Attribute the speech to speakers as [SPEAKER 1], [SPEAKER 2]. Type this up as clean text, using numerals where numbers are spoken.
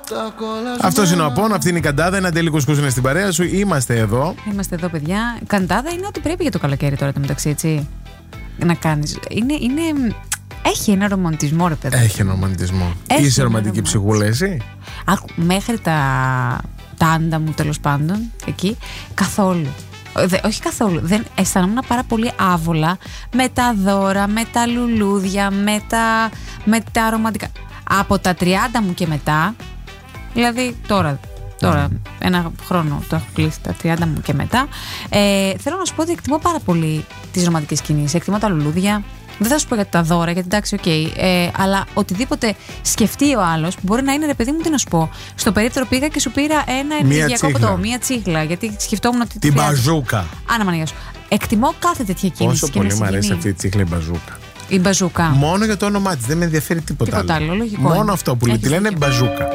[SPEAKER 1] Αυτός είναι ο Απόν, αυτή είναι η Καντάδα. Ένα Τέλει Κουσκούς είναι στην παρέα σου. Είμαστε εδώ.
[SPEAKER 2] Είμαστε εδώ, παιδιά. Καντάδα είναι ό,τι πρέπει για το καλοκαίρι τώρα το μεταξύ, έτσι. Να κάνεις. Έχει ένα ρομαντισμό, ρε παιδί.
[SPEAKER 1] Έχει ένα ρομαντισμό. Είσαι ρομαντική ψυχούλα, εσύ?
[SPEAKER 2] Μέχρι τα άντα μου, τέλος πάντων, εκεί, καθόλου. Όχι καθόλου. Δεν αισθανόμουν πάρα πολύ άβολα με τα δώρα, με τα λουλούδια, με τα ρομαντικά. Από τα 30 μου και μετά, δηλαδή τώρα ένα χρόνο το έχω κλείσει, τα 30 μου και μετά, θέλω να σου πω ότι εκτιμώ πάρα πολύ τις ρομαντικές κινήσεις. Εκτιμώ τα λουλούδια. Δεν θα σου πω για τα δώρα, γιατί εντάξει, αλλά οτιδήποτε σκεφτεί ο άλλος, που μπορεί να είναι, ρε παιδί μου, τι να σου πω. Στο περίπτερο πήγα και σου πήρα ένα ενεργειακό ποτό, μία τσίχλα, γιατί σκεφτόμουν ότι.
[SPEAKER 1] Την μπαζούκα.
[SPEAKER 2] Άνα Μανία σου. Εκτιμώ κάθε τέτοια κίνηση.
[SPEAKER 1] Όσο πολύ μου αρέσει αυτή η τσίχλα, η μπαζούκα.
[SPEAKER 2] Η μπαζούκα.
[SPEAKER 1] Μόνο για το όνομά της, δεν με ενδιαφέρει τίποτα άλλο.
[SPEAKER 2] Άλλο, λογικό.
[SPEAKER 1] Μόνο αυτό που τη λένε μπαζούκα.